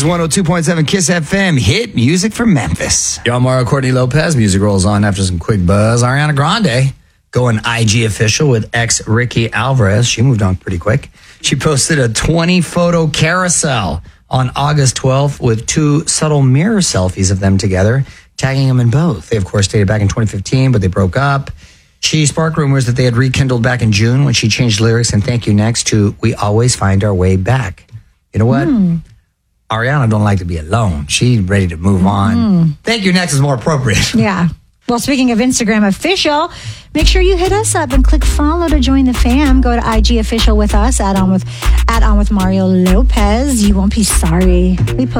is 102.7 Kiss FM. Hit music from Memphis. Y'all, Mario Courtney Lopez. Music rolls on after some quick buzz. Ariana Grande going IG official with ex Ricky Alvarez. She moved on pretty quick. She posted a 20-photo carousel on August 12th with 2 subtle mirror selfies of them together, tagging them in both. They, of course, dated back in 2015, but they broke up. She sparked rumors that they had rekindled back in June when she changed lyrics and Thank You Next to We Always Find Our Way Back. You know what? Ariana don't like to be alone. She's ready to move on. Thank You Next is more appropriate. Yeah. Well, speaking of Instagram official, make sure you hit us up and click follow to join the fam. Go to IG official with us, add on with Mario Lopez. You won't be sorry. We post